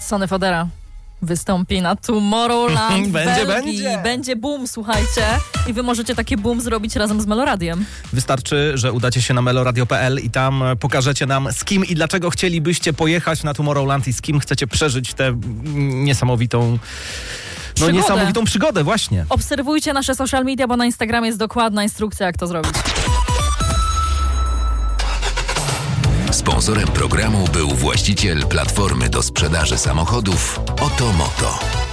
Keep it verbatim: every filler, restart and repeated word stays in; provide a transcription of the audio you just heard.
Sonny Fodera wystąpi na Tomorrowland w Będzie, Belgii. będzie. Będzie boom, słuchajcie. I wy możecie takie boom zrobić razem z Meloradiem. Wystarczy, że udacie się na meloradio kropka p l i tam pokażecie nam, z kim i dlaczego chcielibyście pojechać na Tomorrowland i z kim chcecie przeżyć tę niesamowitą, no Przygodę. niesamowitą przygodę, właśnie. Obserwujcie nasze social media, bo na Instagramie jest dokładna instrukcja, jak to zrobić. Sponsorem programu był właściciel platformy do sprzedaży samochodów Oto Moto.